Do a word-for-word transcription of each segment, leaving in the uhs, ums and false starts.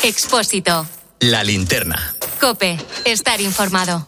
Expósito. La linterna. COPE. Estar informado.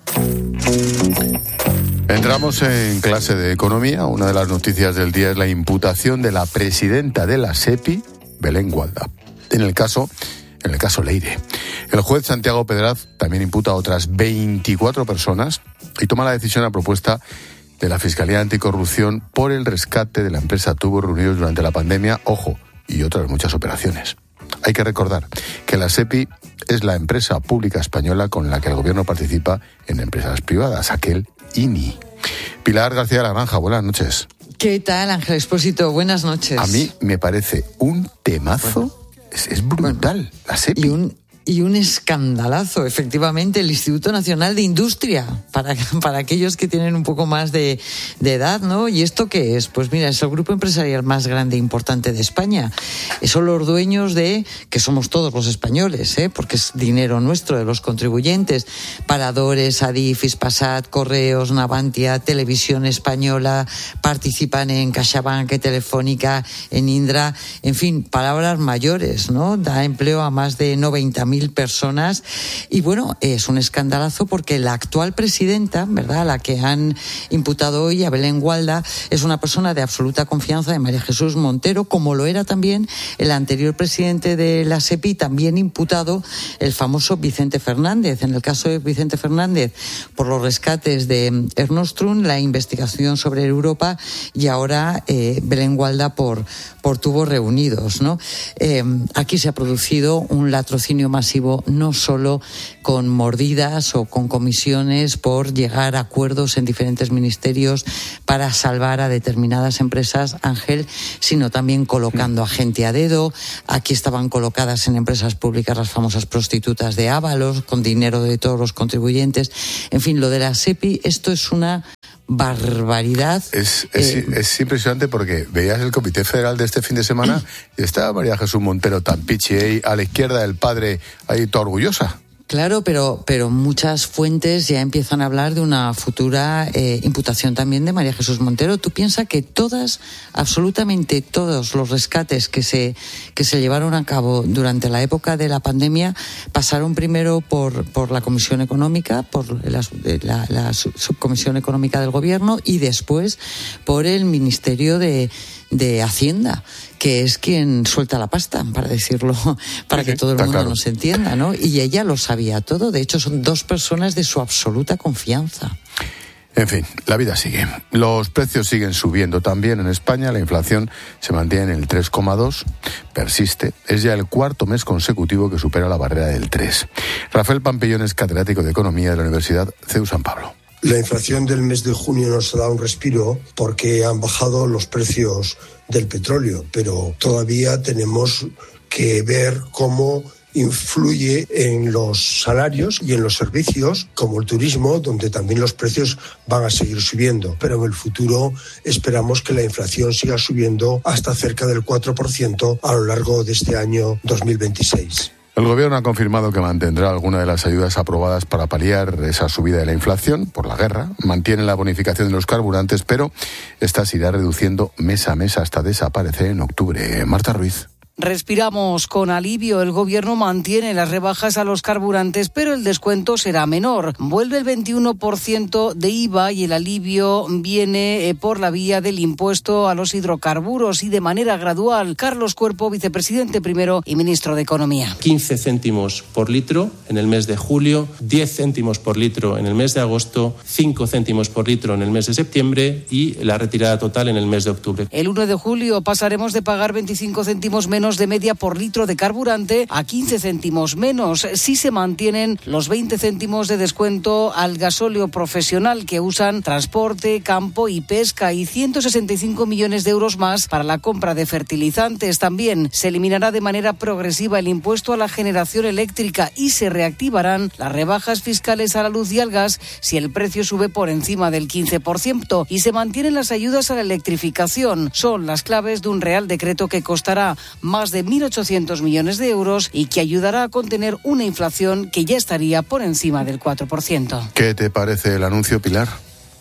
Entramos en clase de economía. Una de las noticias del día es la imputación de la presidenta de la SEPI, Belén Gualda, en el caso, en el caso Leire. El juez Santiago Pedraz también imputa a otras veinticuatro personas y toma la decisión a propuesta de la Fiscalía Anticorrupción por el rescate de la empresa Tubos Reunidos durante la pandemia, ojo, y otras muchas operaciones. Hay que recordar que la SEPI es la empresa pública española con la que el gobierno participa en empresas privadas, aquel I N I. Pilar García de la Granja, buenas noches. ¿Qué tal, Ángel Expósito? Buenas noches. A mí me parece un temazo, bueno, es, es brutal, bueno, la SEPI. Y un, y un escandalazo, efectivamente, el Instituto Nacional de Industria, para, para aquellos que tienen un poco más de, de edad, ¿no? ¿Y esto qué es? Pues mira, es el grupo empresarial más grande e importante de España. Son los dueños de, que somos todos los españoles, ¿eh? Porque es dinero nuestro, de los contribuyentes, Paradores, Adif, Hispasat, Correos, Navantia, Televisión Española, participan en CaixaBank, Telefónica, en Indra, en fin, palabras mayores, ¿no? Da empleo a más de noventa mil personas y bueno, es un escandalazo porque la actual presidenta, ¿verdad?, la que han imputado hoy, a Belén Gualda, es una persona de absoluta confianza de María Jesús Montero, como lo era también el anterior presidente de la SEPI, también imputado el famoso Vicente Fernández. En el caso de Vicente Fernández, por los rescates de Ernostrum, la investigación sobre Europa y ahora eh, Belén Gualda por, por Tubos Reunidos, ¿no? Eh, aquí se ha producido un latrocinio masivo, no solo con mordidas o con comisiones por llegar a acuerdos en diferentes ministerios para salvar a determinadas empresas, Ángel, sino también colocando a gente a dedo. Aquí estaban colocadas en empresas públicas las famosas prostitutas de Ábalos, con dinero de todos los contribuyentes. En fin, lo de la SEPI, esto es una barbaridad. Es, es, eh, es impresionante porque veías el Comité Federal de este fin de semana y estaba María Jesús Montero tan pichi ahí, a la izquierda del padre, ahí toda orgullosa. Claro, pero, pero muchas fuentes ya empiezan a hablar de una futura eh, imputación también de María Jesús Montero. Tú piensas que todas, absolutamente todos los rescates que se, que se llevaron a cabo durante la época de la pandemia pasaron primero por, por la Comisión Económica, por la, la, la Subcomisión Económica del Gobierno y después por el Ministerio de, de Hacienda, que es quien suelta la pasta, para decirlo, para sí, que todo el mundo claro. nos entienda, ¿no? Y ella lo sabía todo. De hecho, son dos personas de su absoluta confianza. En fin, la vida sigue. Los precios siguen subiendo también en España. La inflación se mantiene en el tres coma dos, persiste. Es ya el cuarto mes consecutivo que supera la barrera del tres. Rafael Pampillón es catedrático de Economía de la Universidad C E U San Pablo. La inflación del mes de junio nos da un respiro porque han bajado los precios del petróleo, pero todavía tenemos que ver cómo influye en los salarios y en los servicios, como el turismo, donde también los precios van a seguir subiendo. Pero en el futuro esperamos que la inflación siga subiendo hasta cerca del cuatro por ciento a lo largo de este año dos mil veintiséis. El Gobierno ha confirmado que mantendrá alguna de las ayudas aprobadas para paliar esa subida de la inflación por la guerra. Mantiene la bonificación de los carburantes, pero esta se irá reduciendo mes a mes hasta desaparecer en octubre. Marta Ruiz. Respiramos con alivio. El Gobierno mantiene las rebajas a los carburantes, pero el descuento será menor. Vuelve el veintiuno por ciento de I V A y el alivio viene por la vía del impuesto a los hidrocarburos y de manera gradual. Carlos Cuerpo, vicepresidente primero y ministro de Economía. quince céntimos por litro en el mes de julio, diez céntimos por litro en el mes de agosto, cinco céntimos por litro en el mes de septiembre y la retirada total en el mes de octubre. El uno de julio pasaremos de pagar veinticinco céntimos menos de media por litro de carburante a quince céntimos menos, si se mantienen los veinte céntimos de descuento al gasóleo profesional que usan transporte, campo y pesca, y ciento sesenta y cinco millones de euros más para la compra de fertilizantes. También se eliminará de manera progresiva el impuesto a la generación eléctrica y se reactivarán las rebajas fiscales a la luz y al gas si el precio sube por encima del quince por ciento, y se mantienen las ayudas a la electrificación. Son las claves de un Real Decreto que costará más de mil ochocientos millones de euros y que ayudará a contener una inflación que ya estaría por encima del cuatro por ciento. ¿Qué te parece el anuncio, Pilar?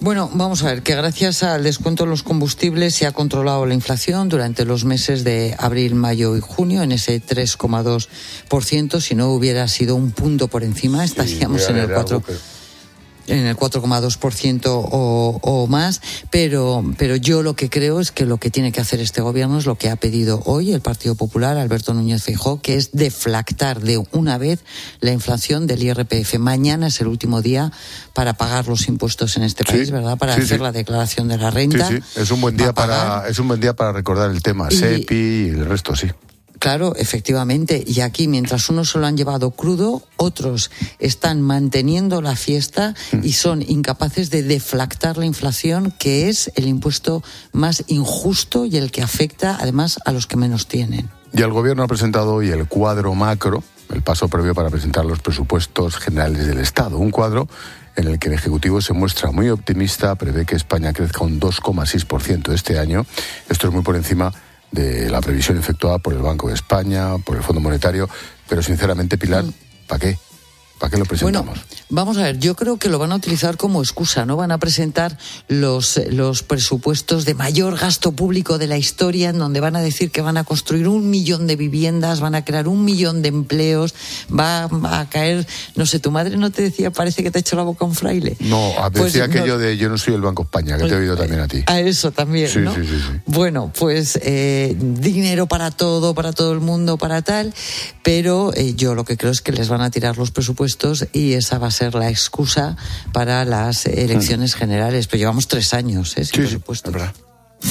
Bueno, vamos a ver, que gracias al descuento en los combustibles se ha controlado la inflación durante los meses de abril, mayo y junio en ese tres coma dos por ciento. Si no hubiera sido un punto por encima, estaríamos sí, en el cuatro por ciento. En el cuatro coma dos por ciento o, o más, pero, pero yo lo que creo es que lo que tiene que hacer este gobierno es lo que ha pedido hoy el Partido Popular, Alberto Núñez Feijóo, que es deflactar de una vez la inflación del I R P F. Mañana es el último día para pagar los impuestos en este país, sí, ¿verdad? Para sí, hacer sí. la declaración de la renta. Sí, sí. Es un buen día para, para es un buen día para recordar el tema, y, SEPI y el resto, sí. Claro, efectivamente. Y aquí, mientras unos se lo han llevado crudo, otros están manteniendo la fiesta y son incapaces de deflactar la inflación, que es el impuesto más injusto y el que afecta, además, a los que menos tienen. Y el Gobierno ha presentado hoy el cuadro macro, el paso previo para presentar los presupuestos generales del Estado. Un cuadro en el que el Ejecutivo se muestra muy optimista, prevé que España crezca un dos coma seis por ciento este año. Esto es muy por encima de la previsión efectuada por el Banco de España, por el Fondo Monetario, pero sinceramente, Pilar, ¿para qué? ¿Para qué lo presentamos? Bueno, vamos a ver, yo creo que lo van a utilizar como excusa, ¿no? Van a presentar los, los presupuestos de mayor gasto público de la historia, en donde van a decir que van a construir un millón de viviendas, van a crear un millón de empleos, va a caer, no sé, tu madre no te decía, parece que te ha hecho la boca un fraile. No, decía pues, aquello no, de yo no soy el Banco España, que te he oído también a ti. A eso también, sí, ¿no? Sí, sí, sí. Bueno, pues eh, dinero para todo, para todo el mundo, para tal, pero eh, yo lo que creo es que les van a tirar los presupuestos y esa va a ser la excusa para las elecciones generales. Pero llevamos tres años, ¿eh? Sin sí, presupuestos. Sí, es verdad.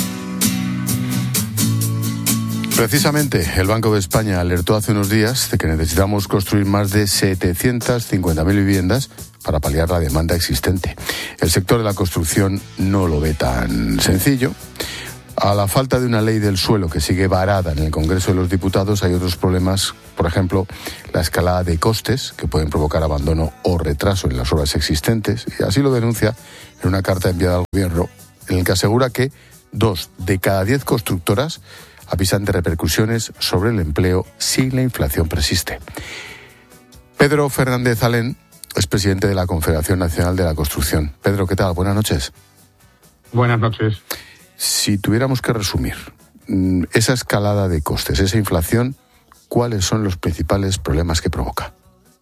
Precisamente, el Banco de España alertó hace unos días de que necesitamos construir más de setecientas cincuenta mil viviendas para paliar la demanda existente. El sector de la construcción no lo ve tan sencillo. A la falta de una ley del suelo que sigue varada en el Congreso de los Diputados, hay otros problemas, por ejemplo, la escalada de costes que pueden provocar abandono o retraso en las obras existentes, y así lo denuncia en una carta enviada al Gobierno, en la que asegura que dos de cada diez constructoras avisan de repercusiones sobre el empleo si la inflación persiste. Pedro Fernández Alén es presidente de la Confederación Nacional de la Construcción. Pedro, ¿qué tal? Buenas noches. Buenas noches. Si tuviéramos que resumir esa escalada de costes, esa inflación, ¿cuáles son los principales problemas que provoca?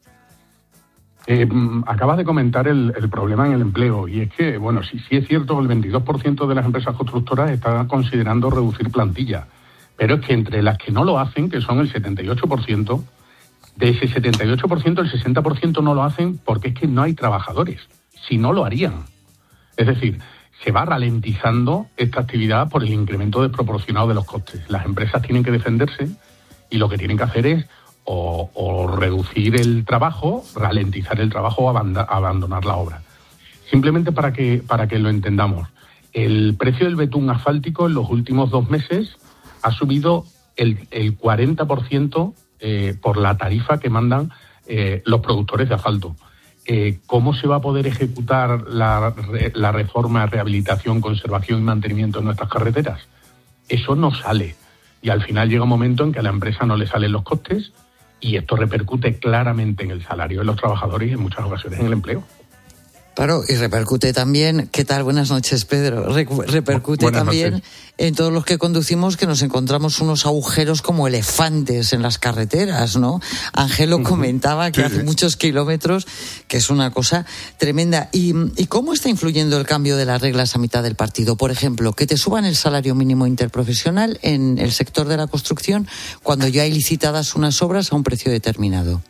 Eh, acabas de comentar el, el problema en el empleo, y es que, bueno, sí, sí es cierto que el veintidós por ciento de las empresas constructoras están considerando reducir plantilla, pero es que entre las que no lo hacen, que son el setenta y ocho por ciento, de ese setenta y ocho por ciento, el sesenta por ciento no lo hacen porque es que no hay trabajadores, si no lo harían. Es decir, se va ralentizando esta actividad por el incremento desproporcionado de los costes. Las empresas tienen que defenderse y lo que tienen que hacer es o, o reducir el trabajo, ralentizar el trabajo o aband- abandonar la obra. Simplemente para que, para que lo entendamos, el precio del betún asfáltico en los últimos dos meses ha subido el, el cuarenta por ciento eh, por la tarifa que mandan eh, los productores de asfalto. Eh, ¿Cómo se va a poder ejecutar la, la reforma, rehabilitación, conservación y mantenimiento de nuestras carreteras? Eso no sale. Y al final llega un momento en que a la empresa no le salen los costes y esto repercute claramente en el salario de los trabajadores y en muchas ocasiones en el empleo. Claro, y repercute también, ¿qué tal? Buenas noches, Pedro. Re- repercute Buenas también noches. En todos los que conducimos, que nos encontramos unos agujeros como elefantes en las carreteras, ¿no? Ángelo comentaba que sí, hace sí. muchos kilómetros, que es una cosa tremenda. ¿Y, ¿Y cómo está influyendo el cambio de las reglas a mitad del partido? Por ejemplo, que te suban el salario mínimo interprofesional en el sector de la construcción cuando ya hay licitadas unas obras a un precio determinado.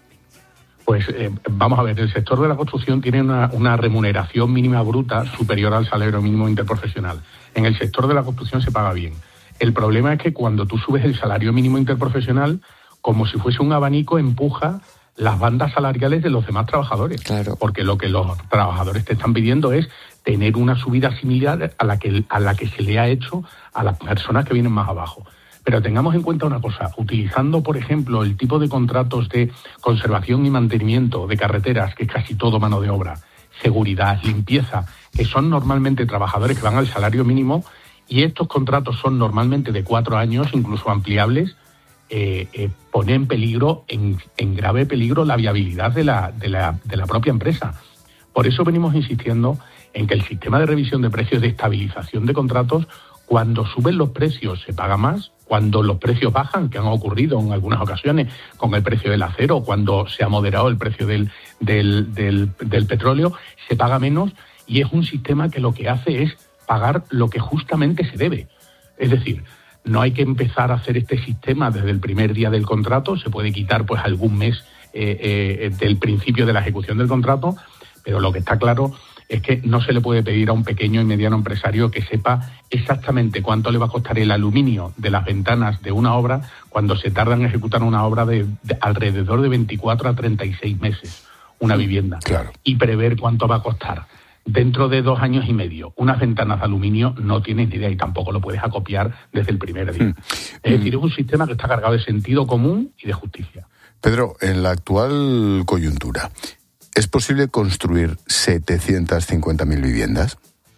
Pues eh, vamos a ver, el sector de la construcción tiene una, una remuneración mínima bruta superior al salario mínimo interprofesional. En el sector de la construcción se paga bien. El problema es que cuando tú subes el salario mínimo interprofesional, como si fuese un abanico, empuja las bandas salariales de los demás trabajadores. Claro. Porque lo que los trabajadores te están pidiendo es tener una subida similar a la que, a la que se le ha hecho a las personas que vienen más abajo. Pero tengamos en cuenta una cosa, utilizando, por ejemplo, el tipo de contratos de conservación y mantenimiento de carreteras, que es casi todo mano de obra, seguridad, limpieza, que son normalmente trabajadores que van al salario mínimo, y estos contratos son normalmente de cuatro años, incluso ampliables, eh, eh, pone en peligro, en, en grave peligro, la viabilidad de la, de la, de la propia empresa. Por eso venimos insistiendo en que el sistema de revisión de precios, de estabilización de contratos, cuando suben los precios se paga más, cuando los precios bajan, que han ocurrido en algunas ocasiones con el precio del acero, cuando se ha moderado el precio del, del, del, del petróleo, se paga menos, y es un sistema que lo que hace es pagar lo que justamente se debe. Es decir, no hay que empezar a hacer este sistema desde el primer día del contrato, se puede quitar pues algún mes eh, eh, del principio de la ejecución del contrato, pero lo que está claro es que no se le puede pedir a un pequeño y mediano empresario que sepa exactamente cuánto le va a costar el aluminio de las ventanas de una obra cuando se tarda en ejecutar una obra de, de alrededor de veinticuatro a treinta y seis meses, una vivienda. Claro. Y prever cuánto va a costar. Dentro de dos años y medio, unas ventanas de aluminio no tienes ni idea y tampoco lo puedes acopiar desde el primer día. Mm. Es decir, es un sistema que está cargado de sentido común y de justicia. Pedro, en la actual coyuntura, ¿es posible construir setecientas cincuenta mil viviendas?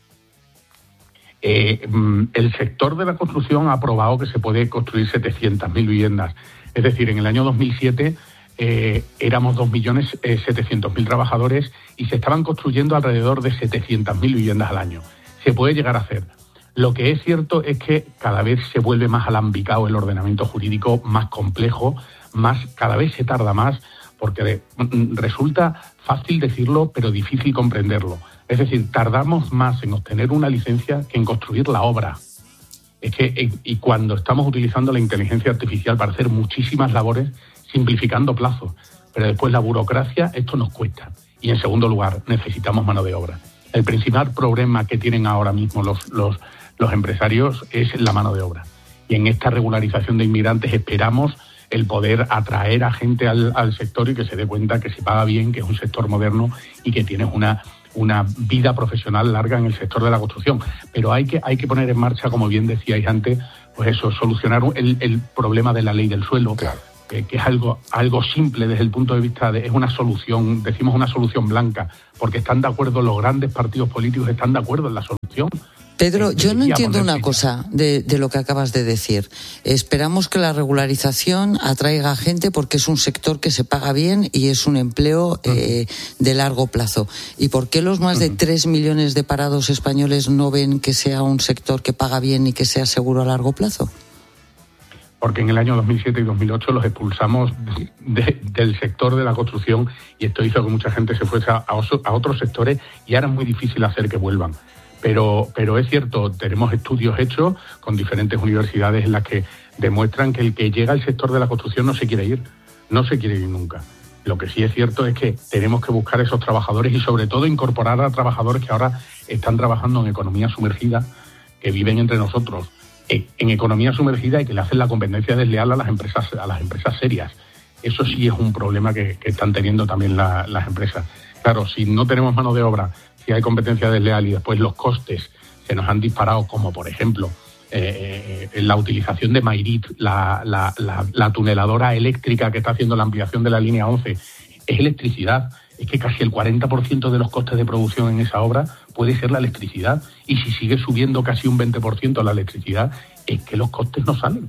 Eh, el sector de la construcción ha probado que se puede construir setecientas mil viviendas. Es decir, en el año dos mil siete eh, éramos dos millones setecientos mil trabajadores y se estaban construyendo alrededor de setecientas mil viviendas al año. Se puede llegar a hacer. Lo que es cierto es que cada vez se vuelve más alambicado el ordenamiento jurídico, más complejo, más cada vez se tarda más, porque resulta fácil decirlo, pero difícil comprenderlo. Es decir, tardamos más en obtener una licencia que en construir la obra. Es que, y cuando estamos utilizando la inteligencia artificial para hacer muchísimas labores, simplificando plazos, pero después la burocracia, esto nos cuesta. Y en segundo lugar, necesitamos mano de obra. El principal problema que tienen ahora mismo los, los, los empresarios es la mano de obra. Y en esta regularización de inmigrantes esperamos el poder atraer a gente al, al sector y que se dé cuenta que se paga bien, que es un sector moderno y que tienes una, una vida profesional larga en el sector de la construcción. Pero hay que, hay que poner en marcha, como bien decíais antes, pues eso, solucionar el, el problema de la ley del suelo, claro. que, que es algo, algo simple desde el punto de vista de, es una solución, decimos una solución blanca, porque están de acuerdo, los grandes partidos políticos están de acuerdo en la solución. Pedro, yo no entiendo una cosa de, de lo que acabas de decir. Esperamos que la regularización atraiga gente porque es un sector que se paga bien y es un empleo eh, de largo plazo. ¿Y por qué los más de tres millones de parados españoles no ven que sea un sector que paga bien y que sea seguro a largo plazo? Porque en el año dos mil siete y dos mil ocho los expulsamos de, de, del sector de la construcción y esto hizo que mucha gente se fuese a, a otros sectores y ahora es muy difícil hacer que vuelvan. Pero, pero es cierto, tenemos estudios hechos con diferentes universidades en las que demuestran que el que llega al sector de la construcción no se quiere ir, no se quiere ir nunca. Lo que sí es cierto es que tenemos que buscar esos trabajadores y sobre todo incorporar a trabajadores que ahora están trabajando en economía sumergida, que viven entre nosotros, en economía sumergida y que le hacen la competencia desleal a las empresas, a las empresas serias. Eso sí es un problema que, que están teniendo también la, las empresas. Claro, si no tenemos mano de obra, si hay competencia desleal y después los costes se nos han disparado, como por ejemplo eh, eh, la utilización de Mayrit, la, la, la, la tuneladora eléctrica que está haciendo la ampliación de la línea once, es electricidad. Es que casi el cuarenta por ciento de los costes de producción en esa obra puede ser la electricidad. Y si sigue subiendo casi un veinte por ciento la electricidad, es que los costes no salen.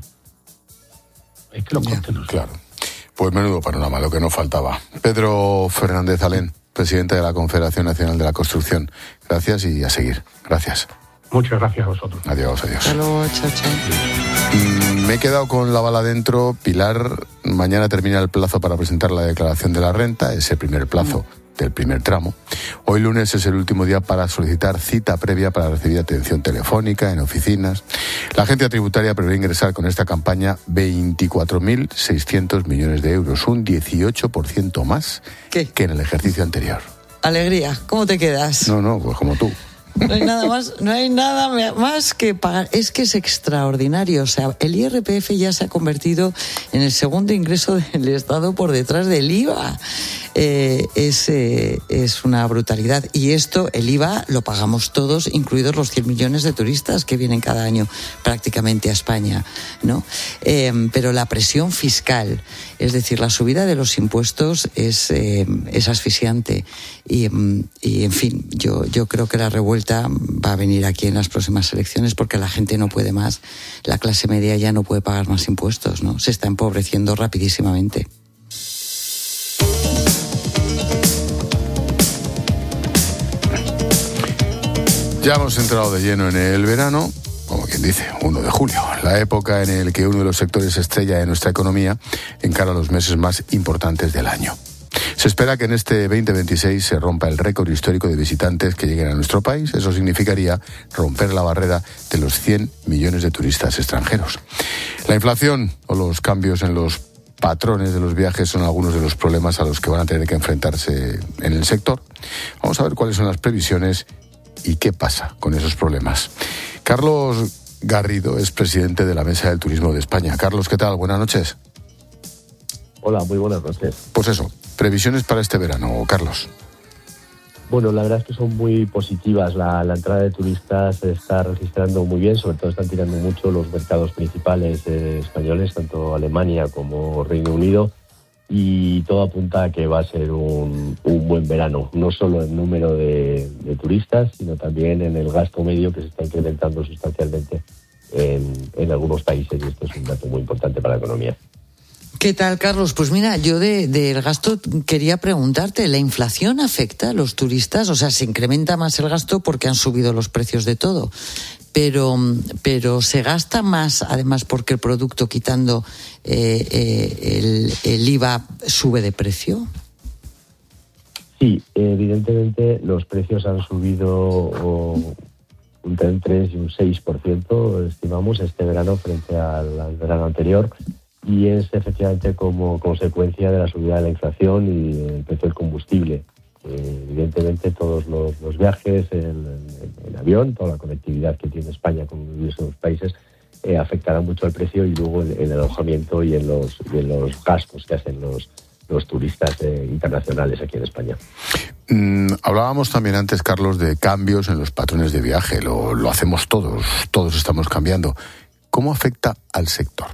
Es que los costes no salen. Claro. Pues menudo panorama, lo que nos faltaba. Pedro Fernández Alén, presidente de la Confederación Nacional de la Construcción. Gracias y a seguir. Gracias. Muchas gracias a vosotros. Adiós, adiós. Hasta luego, chao, chao. Me he quedado con la bala dentro. Pilar, mañana termina el plazo para presentar la declaración de la renta, ese primer plazo del primer tramo. Hoy lunes es el último día para solicitar cita previa para recibir atención telefónica en oficinas. La agencia tributaria prevé ingresar con esta campaña veinticuatro mil seiscientos millones de euros, un dieciocho por ciento más ¿Qué? que en el ejercicio anterior. Alegría, ¿cómo te quedas? No, no, pues como tú. No hay nada más, no hay nada más que pagar. Es que es extraordinario. O sea, el I R P F ya se ha convertido en el segundo ingreso del Estado por detrás del I V A. Eh, es, eh, es una brutalidad. Y esto, el I V A, lo pagamos todos, incluidos los cien millones de turistas que vienen cada año prácticamente a España, ¿no? Eh, pero la presión fiscal, es decir, la subida de los impuestos es, eh, es asfixiante. Y, y, en fin, yo, yo creo que la revuelta va a venir aquí en las próximas elecciones porque la gente no puede más. La clase media ya no puede pagar más impuestos, ¿no? Se está empobreciendo rapidísimamente. Ya hemos entrado de lleno en el verano, como quien dice, uno de julio, la época en la que uno de los sectores estrella de nuestra economía encara los meses más importantes del año. Se espera que en este veinte veintiséis se rompa el récord histórico de visitantes que lleguen a nuestro país. Eso significaría romper la barrera de los cien millones de turistas extranjeros. La inflación o los cambios en los patrones de los viajes son algunos de los problemas a los que van a tener que enfrentarse en el sector. Vamos a ver cuáles son las previsiones y qué pasa con esos problemas. Carlos Garrido es presidente de la Mesa del Turismo de España. Carlos, ¿qué tal? Buenas noches. Hola, muy buenas noches. Pues eso, previsiones para este verano, Carlos. Bueno, la verdad es que son muy positivas. La, la entrada de turistas se está registrando muy bien, sobre todo están tirando mucho los mercados principales eh, españoles, tanto Alemania como Reino Unido, y todo apunta a que va a ser un, un buen verano, no solo en número de, de turistas, sino también en el gasto medio, que se está incrementando sustancialmente en, en algunos países, y esto es un dato muy importante para la economía. ¿Qué tal, Carlos? Pues mira, yo de, del gasto quería preguntarte, ¿la inflación afecta a los turistas? O sea, se incrementa más el gasto porque han subido los precios de todo, pero, pero ¿se gasta más además porque el producto, quitando eh, eh, el, el I V A, sube de precio? Sí, evidentemente los precios han subido oh, entre un tres y un seis por ciento, estimamos, este verano frente al, al verano anterior. Y es efectivamente como consecuencia de la subida de la inflación y el precio del combustible. Eh, evidentemente todos los, los viajes en, en, en avión, toda la conectividad que tiene España con diversos países, eh, afectará mucho al precio, y luego en, en el alojamiento y en los, y en los gastos que hacen los, los turistas eh, internacionales aquí en España. Mm, hablábamos también antes, Carlos, de cambios en los patrones de viaje. Lo, lo hacemos todos, todos estamos cambiando. ¿Cómo afecta al sector?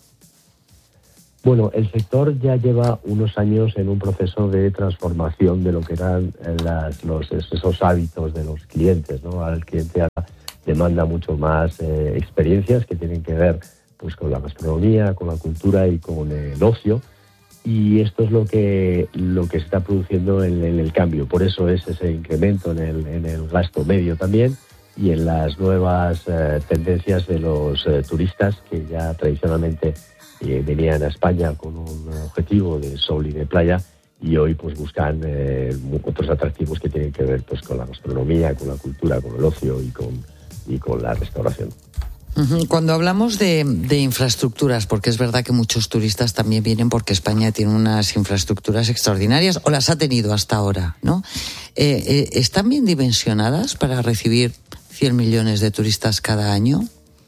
Bueno, el sector ya lleva unos años en un proceso de transformación de lo que eran las, los, esos hábitos de los clientes, ¿no? Ahora el cliente ahora demanda mucho más eh, experiencias que tienen que ver pues con la gastronomía, con la cultura y con el ocio, y esto es lo que lo que se está produciendo en, en el cambio. Por eso es ese incremento en el, en el gasto medio también, y en las nuevas eh, tendencias de los eh, turistas que ya tradicionalmente Eh, venían a España con un objetivo de sol y de playa, y hoy pues buscan eh, otros atractivos que tienen que ver pues con la gastronomía, con la cultura, con el ocio y con, y con la restauración. Cuando hablamos de, de infraestructuras, porque es verdad que muchos turistas también vienen porque España tiene unas infraestructuras extraordinarias, o las ha tenido hasta ahora, ¿no? Eh, eh, ¿Están bien dimensionadas para recibir cien millones de turistas cada año?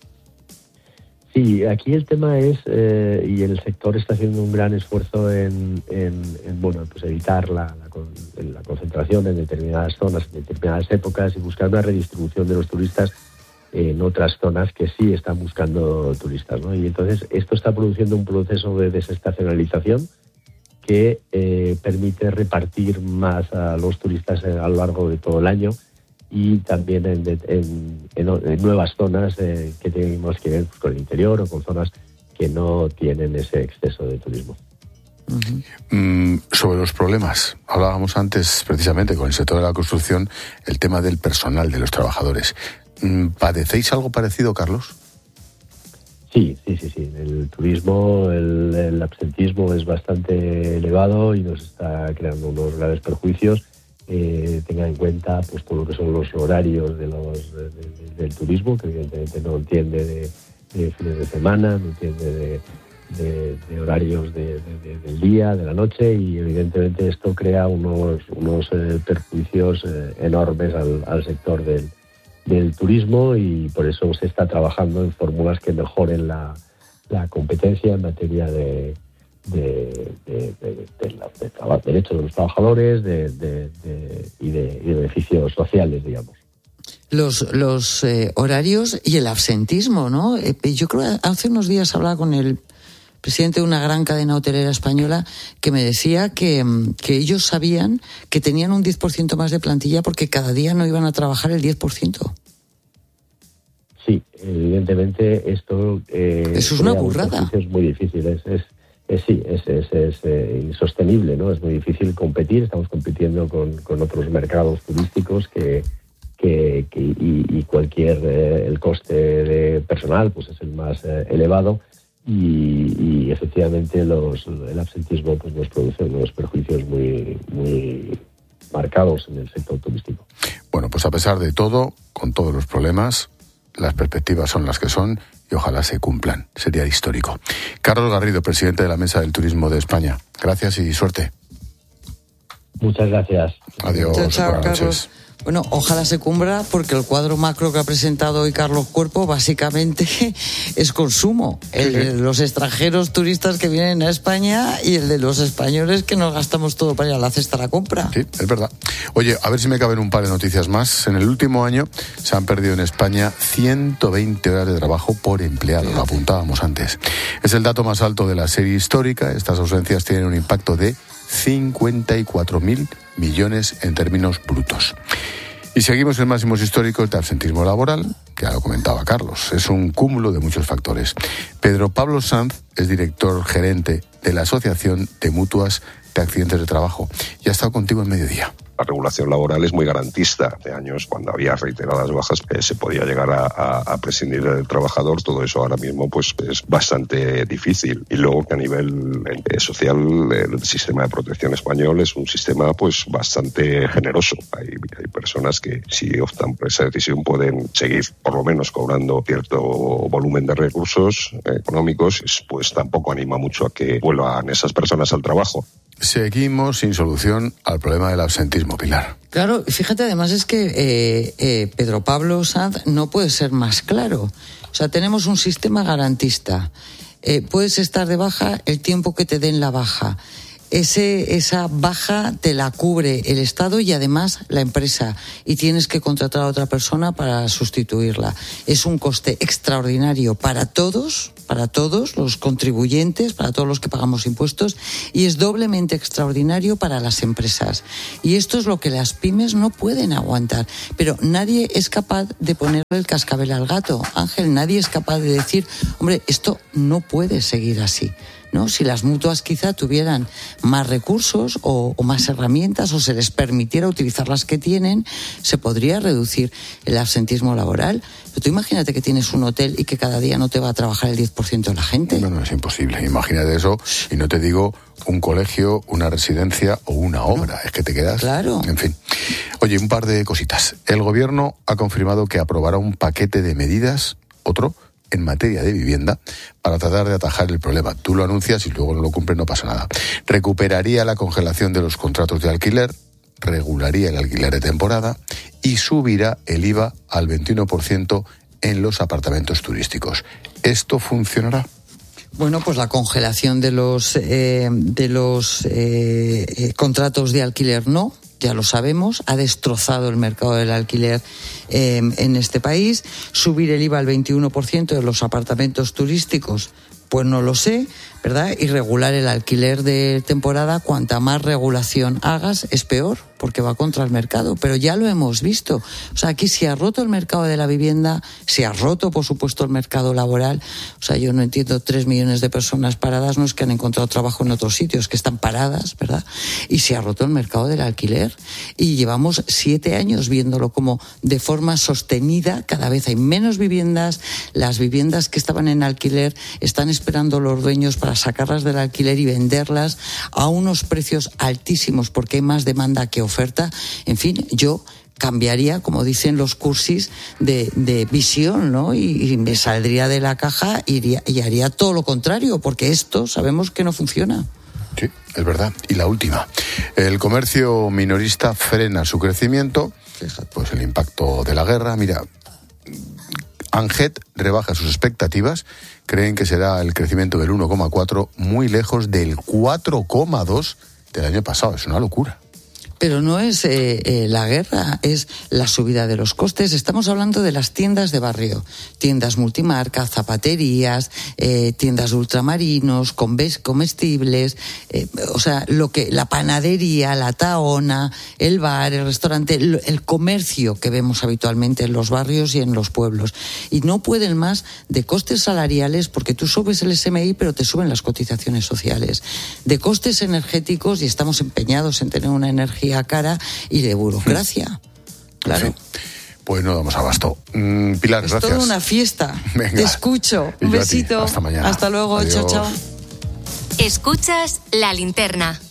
Sí, aquí el tema es, eh, y el sector está haciendo un gran esfuerzo en, en, en bueno, pues evitar la, la, la concentración en determinadas zonas, en determinadas épocas, y buscar una redistribución de los turistas en otras zonas que sí están buscando turistas, ¿no? Y entonces esto está produciendo un proceso de desestacionalización que eh, permite repartir más a los turistas a lo largo de todo el año, y también en, en, en, en nuevas zonas eh, que tenemos que ver pues, con el interior, o con zonas que no tienen ese exceso de turismo. Uh-huh. Mm, sobre los problemas, hablábamos antes precisamente con el sector de la construcción, el tema del personal, de los trabajadores. Mm, ¿Padecéis algo parecido, Carlos? Sí, sí, sí, sí. El turismo, el, el absentismo es bastante elevado y nos está creando unos graves perjuicios. Eh, tenga en cuenta pues todo lo que son los horarios de los de, de, del turismo, que evidentemente no entiende de, de fines de semana, no entiende de, de, de horarios de, de, de, del día, de la noche, y evidentemente esto crea unos unos eh, perjuicios eh, enormes al, al sector del, del turismo, y por eso se está trabajando en fórmulas que mejoren la, la competencia en materia de De, de, de, de, la, de traba, derechos de los trabajadores de, de, de, y, de, y de beneficios sociales, digamos. Los, los eh, horarios y el absentismo, ¿no? Eh, yo creo que hace unos días hablaba con el presidente de una gran cadena hotelera española que me decía que, que ellos sabían que tenían un diez por ciento más de plantilla porque cada día no iban a trabajar el diez por ciento. Sí, evidentemente esto... Eh, Eso es una burrada. Es muy difícil, es... es Eh, sí, es, es, es eh, insostenible, ¿no? Es muy difícil competir, estamos compitiendo con, con otros mercados turísticos que, que, que y, y cualquier eh, el coste de personal pues es el más eh, elevado y, y efectivamente los el absentismo pues nos produce unos perjuicios muy muy marcados en el sector turístico. Bueno, pues a pesar de todo, con todos los problemas, las perspectivas son las que son y ojalá se cumplan. Sería histórico. Carlos Garrido, presidente de la Mesa del Turismo de España. Gracias y suerte. Muchas gracias. Adiós. Chao, chao, buenas Carlos. noches. Bueno, ojalá se cumpla porque el cuadro macro que ha presentado hoy Carlos Cuerpo básicamente es consumo. El de los extranjeros turistas que vienen a España y el de los españoles que nos gastamos todo para ir a la cesta a la compra. Sí, es verdad. Oye, a ver si me caben un par de noticias más. En el último año se han perdido en España ciento veinte horas de trabajo por empleado, lo apuntábamos antes. Es el dato más alto de la serie histórica. Estas ausencias tienen un impacto de cincuenta y cuatro mil millones en términos brutos. Y seguimos en máximos históricos de absentismo laboral, que ya lo comentaba Carlos. Es un cúmulo de muchos factores. Pedro Pablo Sanz es director gerente de la Asociación de Mutuas de Accidentes de Trabajo y ha estado contigo en Mediodía. La regulación laboral es muy garantista. De años, cuando había reiteradas bajas, eh, se podía llegar a, a, a prescindir del trabajador. Todo eso ahora mismo pues es bastante difícil. Y luego que a nivel eh, social el sistema de protección español es un sistema pues bastante generoso. Hay, hay personas que si optan por esa decisión pueden seguir por lo menos cobrando cierto volumen de recursos eh, económicos, pues tampoco anima mucho a que vuelvan esas personas al trabajo. Seguimos sin solución al problema del absentismo, Pilar. Claro, fíjate, además es que eh, eh, Pedro Pablo Sanz no puede ser más claro. O sea, tenemos un sistema garantista. Eh, puedes estar de baja el tiempo que te den la baja. Ese, esa baja te la cubre el Estado y además la empresa y tienes que contratar a otra persona para sustituirla. Es un coste extraordinario para todos, para todos los contribuyentes, para todos los que pagamos impuestos y es doblemente extraordinario para las empresas. Y esto es lo que las pymes no pueden aguantar. Pero nadie es capaz de ponerle el cascabel al gato. Ángel, nadie es capaz de decir, hombre, esto no puede seguir así. ¿No? Si las mutuas quizá tuvieran más recursos o, o más herramientas o se les permitiera utilizar las que tienen, se podría reducir el absentismo laboral. Pero tú imagínate que tienes un hotel y que cada día no te va a trabajar el diez por ciento de la gente. No, no, es imposible. Imagínate eso y no te digo un colegio, una residencia o una obra. No. Es que te quedas... Claro. En fin. Oye, un par de cositas. El gobierno ha confirmado que aprobará un paquete de medidas, otro, en materia de vivienda para tratar de atajar el problema. Tú lo anuncias y luego no lo cumples, no pasa nada. Recuperaría la congelación de los contratos de alquiler, regularía el alquiler de temporada y subirá el I V A al veintiuno por ciento en los apartamentos turísticos. ¿Esto funcionará? Bueno, pues la congelación de los eh, de los eh, eh, contratos de alquiler no. Ya lo sabemos, ha destrozado el mercado del alquiler eh, en este país. Subir el I V A al veintiuno por ciento de los apartamentos turísticos, pues no lo sé, ¿verdad? Y regular el alquiler de temporada, cuanta más regulación hagas, es peor, porque va contra el mercado. Pero ya lo hemos visto. O sea, aquí se ha roto el mercado de la vivienda, se ha roto, por supuesto, el mercado laboral. O sea, yo no entiendo, tres millones de personas paradas no es que han encontrado trabajo en otros sitios, que están paradas, ¿verdad? Y se ha roto el mercado del alquiler. Y llevamos siete años viéndolo como de forma sostenida, cada vez hay menos viviendas, las viviendas que estaban en alquiler están esperando los dueños para sacarlas del alquiler y venderlas a unos precios altísimos porque hay más demanda que oferta. En fin, yo cambiaría, como dicen los cursis, de, de visión, ¿no? Y, y me saldría de la caja iría, y haría todo lo contrario, porque esto sabemos que no funciona. Sí, es verdad. Y la última. El comercio minorista frena su crecimiento. Pues el impacto de la guerra. Mira, Anget rebaja sus expectativas. Creen que será el crecimiento del uno coma cuatro, muy lejos del cuatro coma dos del año pasado. Es una locura. Pero no es eh, eh, la guerra, es la subida de los costes. Estamos hablando de las tiendas de barrio, tiendas multimarca, zapaterías, eh, tiendas de ultramarinos, comestibles, eh, o sea, lo que la panadería, la taona, el bar, el restaurante, el, el comercio que vemos habitualmente en los barrios y en los pueblos. Y no pueden más de costes salariales porque tú subes el S M I pero te suben las cotizaciones sociales. De costes energéticos y estamos empeñados en tener una energía cara y de burocracia. Claro. Sí. pues no damos abasto. Mm, Pilar, es gracias. Es toda una fiesta. Venga. Te escucho. Un besito. Hasta mañana. Hasta luego. Adiós. Chao, chao. Escuchas La Linterna.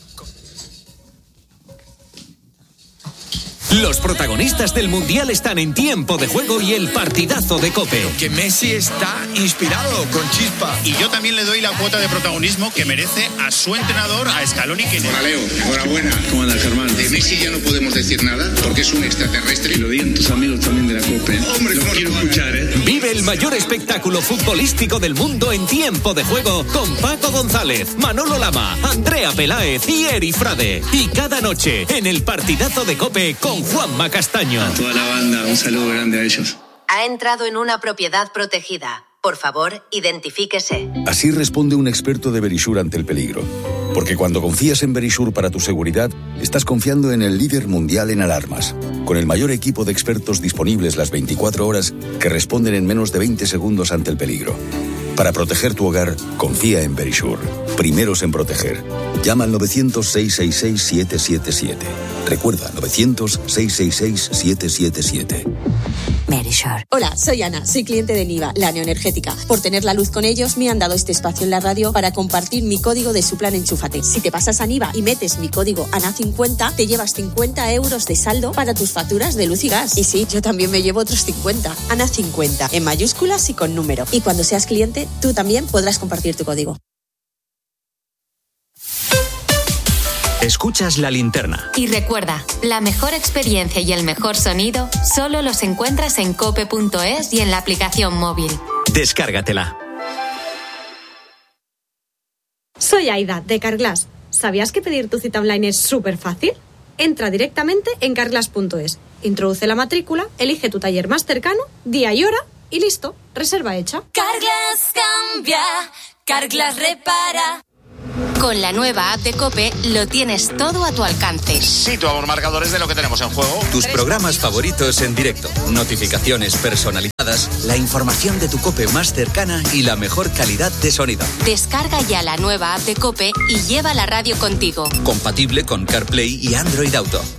Los protagonistas del Mundial están en Tiempo de Juego y el partidazo de COPE. Que Messi está inspirado, con chispa. Y yo también le doy la cuota de protagonismo que merece a su entrenador, a Scaloni. Que... Hola, Leo. Enhorabuena. ¿Cómo anda, Germán? De Messi ya no podemos decir nada porque es un extraterrestre. Y lo digan tus amigos también de la COPE. Hombre, lo quiero escuchar, ¿eh? Vive el mayor espectáculo futbolístico del mundo en Tiempo de Juego con Paco González, Manolo Lama, Andrea Peláez y Eri Frade. Y cada noche en el partidazo de COPE con Juanma Castaño. A toda la banda, un saludo grande a ellos. Ha entrado en una propiedad protegida. Por favor, identifíquese. Así responde un experto de Verisure ante el peligro. Porque cuando confías en Verisure para tu seguridad, estás confiando en el líder mundial en alarmas. Con el mayor equipo de expertos disponibles las veinticuatro horas que responden en menos de veinte segundos ante el peligro. Para proteger tu hogar, confía en Verisure. Primeros en proteger. Llama al novecientos, seiscientos sesenta y seis, siete siete siete. Recuerda, novecientos, seiscientos sesenta y seis, siete siete siete. Verisure. Hola, soy Ana, soy cliente de Niva, la neoenergética. Por tener la luz con ellos, me han dado este espacio en la radio para compartir mi código de su plan Enchúfate. Si te pasas a Niva y metes mi código A N A cincuenta, te llevas cincuenta euros de saldo para tus facturas de luz y gas. Y sí, yo también me llevo otros cincuenta. A N A cincuenta, en mayúsculas y con número. Y cuando seas cliente, tú también podrás compartir tu código. Escuchas La Linterna. Y recuerda, la mejor experiencia y el mejor sonido solo los encuentras en cope punto es y en la aplicación móvil. Descárgatela. Soy Aida, de Carglass. ¿Sabías que pedir tu cita online es súper fácil? Entra directamente en carglass punto es, introduce la matrícula, elige tu taller más cercano, día y hora y listo, reserva hecha. Carglass cambia, Carglass repara. Con la nueva app de COPE lo tienes todo a tu alcance. Situamos marcadores de lo que tenemos en juego. Tus programas favoritos en directo, notificaciones personalizadas, la información de tu COPE más cercana y la mejor calidad de sonido. Descarga ya la nueva app de COPE y lleva la radio contigo. Compatible con CarPlay y Android Auto.